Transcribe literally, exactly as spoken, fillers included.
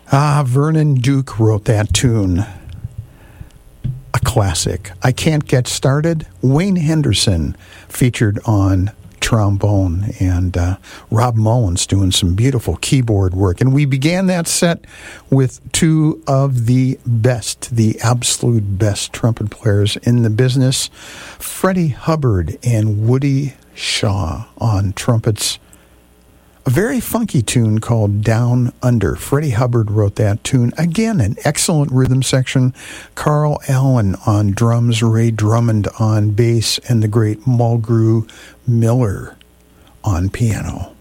Ah, Vernon Duke wrote that tune. A classic. I Can't Get Started. Wayne Henderson featured on trombone, and uh, Rob Mullins doing some beautiful keyboard work. And we began that set with two of the best, the absolute best trumpet players in the business, Freddie Hubbard and Woody Shaw on trumpets. A very funky tune called Down Under. Freddie Hubbard wrote that tune. Again, an excellent rhythm section. Carl Allen on drums, Ray Drummond on bass, and the great Mulgrew Miller on piano.